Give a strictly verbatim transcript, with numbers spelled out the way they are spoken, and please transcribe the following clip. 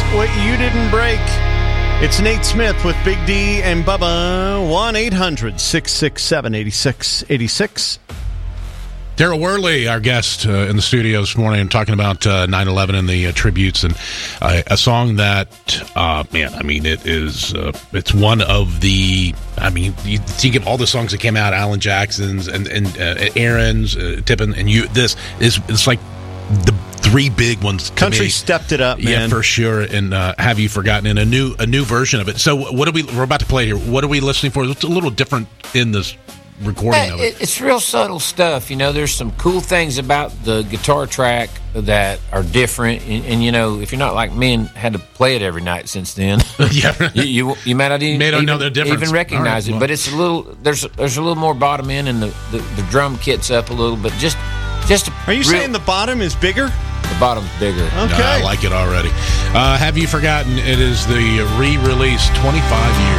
what you didn't break. It's Nate Smith with Big D and Bubba. one eight hundred six six seven eight six eight six. Daryl Worley, our guest uh, in the studio this morning, talking about uh, nine eleven and the uh, tributes, and uh, a song that, uh, man, I mean, it is, uh, it's one of the, I mean, you think of all the songs that came out, Alan Jackson's and, and uh, Aaron's, uh, Tippin, and you, this is, it's like the three big ones. Country me. stepped it up, man. Yeah, for sure. And uh, Have You Forgotten? And a new a new version of it. So what are we? We're about to play it here. What are we listening for? It's a little different in this recording Yeah, of it. It's real subtle stuff. You know, there's some cool things about the guitar track that are different. And, and you know, if you're not like me and had to play it every night since then, yeah, you, you you might not even, May not even, know the difference. even recognize All right, it. well. But it's a little there's there's a little more bottom end, and the, the, the drum kit's up a little. But just just a Are you real, saying the bottom is bigger? the bottom's bigger? Okay. No, I like it already. Uh, Have You Forgotten? It is the re-release twenty-five years.